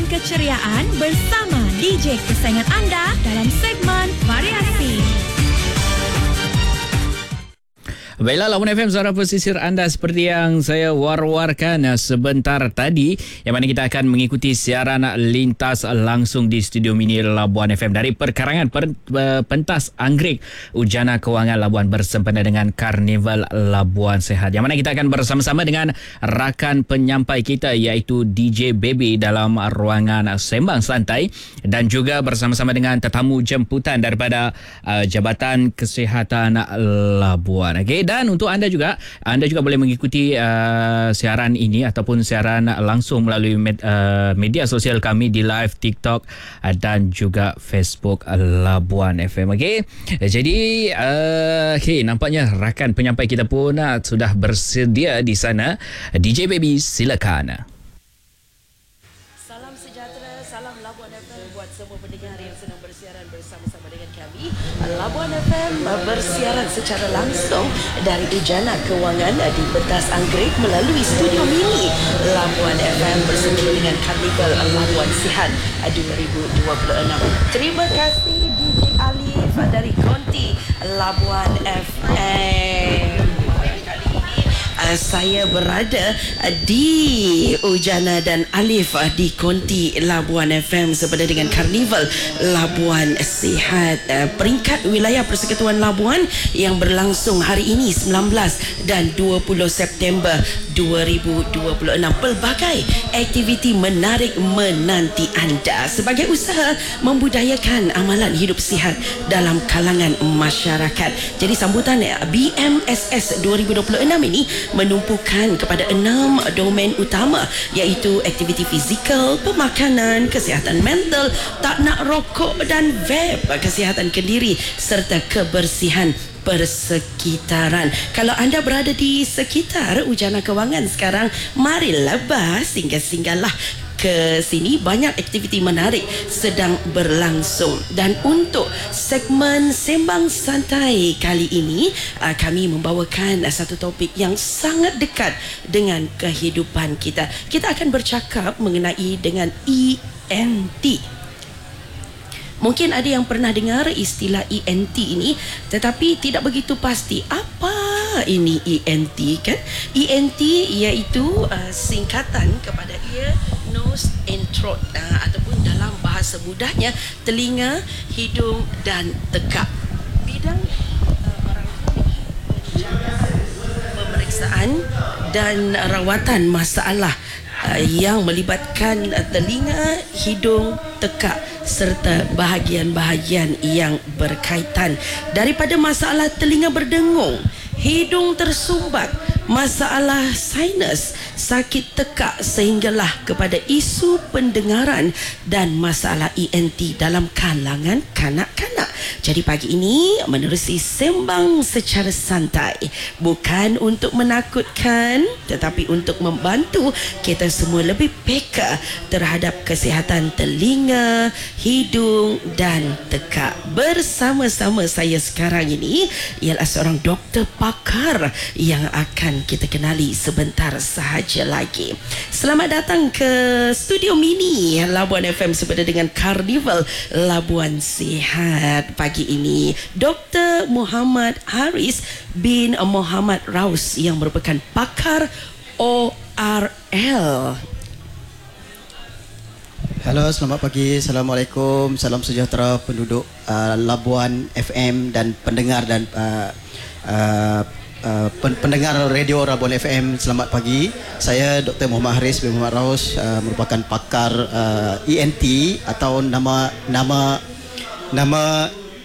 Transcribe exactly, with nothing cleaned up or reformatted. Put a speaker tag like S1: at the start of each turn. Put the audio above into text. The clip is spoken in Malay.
S1: keceriaan bersama D J kesayangan anda dalam segmen Variasi.
S2: Baiklah, Labuan F M, suara pesisir anda, seperti yang saya war-warkan sebentar tadi, yang mana kita akan mengikuti siaran lintas langsung di Studio Mini Labuan F M dari perkarangan per, pentas Anggrek Ujana Kewangan Labuan bersempena dengan Karnival Labuan Sehat, yang mana kita akan bersama-sama dengan rakan penyampai kita iaitu D J Baby dalam ruangan Sembang Santai, dan juga bersama-sama dengan tetamu jemputan daripada uh, Jabatan Kesihatan Labuan. Okey, dan untuk anda juga, anda juga boleh mengikuti uh, siaran ini ataupun siaran langsung melalui med, uh, media sosial kami di live TikTok uh, dan juga Facebook Labuan F M. Okey, jadi uh, okay, nampaknya rakan penyampai kita pun uh, sudah bersedia di sana. D J Baby, silakan.
S3: Salam sejahtera, salam Labuan F M buat semua pendengar yang sedang bersiaran bersama-sama dengan kami. Labuan F M bersiaran secara langsung dari Ujana Kewangan di pentas Anggrek melalui Studio Mini Labuan F M bersama dengan Karnival Labuan Sihat dua ribu dua puluh enam. Terima kasih D J Alif dari Konti Labuan F M. Saya berada di Ujana dan Alif di Konti Labuan F M bersama dengan Karnival Labuan Sihat, peringkat wilayah Persekutuan Labuan yang berlangsung hari ini sembilan belas dan dua puluh September dua ribu dua puluh enam. Pelbagai aktiviti menarik menanti anda sebagai usaha membudayakan amalan hidup sihat dalam kalangan masyarakat. Jadi sambutan B M S S dua ribu dua puluh enam ini menumpukan kepada enam domain utama, iaitu aktiviti fizikal, pemakanan, kesihatan mental, tak nak rokok dan vape, kesihatan kendiri serta kebersihan persekitaran. Kalau anda berada di sekitar Ujana Kewangan sekarang, marilah singgah-singgahlah ke sini. Banyak aktiviti menarik sedang berlangsung. Dan untuk segmen Sembang Santai kali ini, uh, kami membawakan uh, satu topik yang sangat dekat dengan kehidupan kita. Kita akan bercakap mengenai dengan E N T. Mungkin ada yang pernah dengar istilah E N T ini, tetapi tidak begitu pasti apa ini E N T, kan? E N T iaitu uh, singkatan kepada ear, nose and throat, uh, ataupun dalam bahasa mudahnya telinga, hidung dan tekak. Bidang uh, orang pemeriksaan dan rawatan masalah uh, yang melibatkan uh, telinga, hidung, tekak serta bahagian-bahagian yang berkaitan, daripada masalah telinga berdengung, hidung tersumbat, masalah sinus, sakit tekak sehinggalah kepada isu pendengaran dan masalah E N T dalam kalangan kanak-kanak. Jadi pagi ini menerusi sembang secara santai, bukan untuk menakutkan tetapi untuk membantu kita semua lebih peka terhadap kesihatan telinga, hidung dan tekak. Bersama-sama saya sekarang ini ialah seorang doktor pakar yang akan kita kenali sebentar sahaja lagi. Selamat datang ke Studio Mini Labuan F M bersama dengan Karnival Labuan Sihat pagi ini, Doktor Muhammad Haris bin Muhammad Raus yang merupakan pakar O R L.
S4: Halo, selamat pagi. Assalamualaikum. Salam sejahtera penduduk uh, Labuan F M dan pendengar dan uh, uh, Uh, pendengar radio Labuan F M. Selamat pagi. Saya Doktor Muhammad Haris bin Muhammad Raus, uh, merupakan pakar uh, E N T atau nama nama nama